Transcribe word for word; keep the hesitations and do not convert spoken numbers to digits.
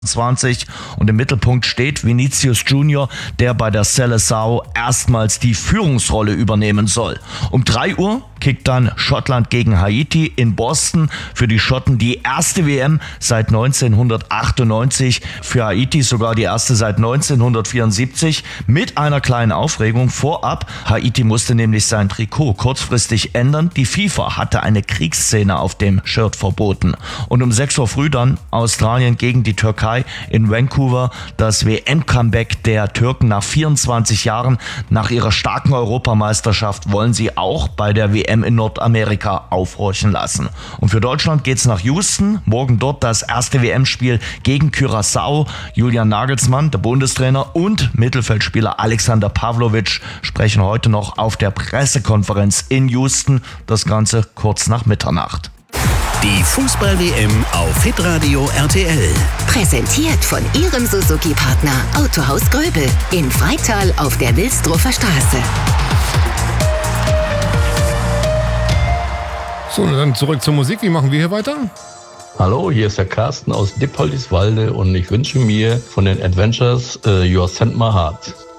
zwanzig und im Mittelpunkt steht Vinicius Junior, der bei der Seleção erstmals die Führungsrolle übernehmen soll. Um drei Uhr kickt dann Schottland gegen Haiti in Boston. Für die Schotten die erste W M seit neunzehnhundertachtundneunzig, für Haiti sogar die erste seit neunzehnhundertvierundsiebzig, mit einer kleinen Aufregung vorab. Haiti musste nämlich sein Trikot kurzfristig ändern. Die FIFA hatte eine Kriegsszene auf dem Shirt verboten. Und um sechs Uhr früh dann Australien gegen die Türkei in Vancouver, das W M-Comeback der Türken nach vierundzwanzig Jahren. Nach ihrer starken Europameisterschaft wollen sie auch bei der W M in Nordamerika aufhorchen lassen. Und für Deutschland geht's nach Houston. Morgen dort das erste W M-Spiel gegen Curaçao. Julian Nagelsmann, der Bundestrainer, und Mittelfeldspieler Alexander Pavlovic sprechen heute noch auf der Pressekonferenz in Houston. Das Ganze kurz nach Mitternacht. Die Fußball-W M auf Hitradio R T L. Präsentiert von Ihrem Suzuki-Partner Autohaus Gröbel in Freital auf der Wilsdruffer Straße. So, dann zurück zur Musik. Wie machen wir hier weiter? Hallo, hier ist der Carsten aus Dippoldiswalde und ich wünsche mir von den Adventures uh, Your Send My Heart.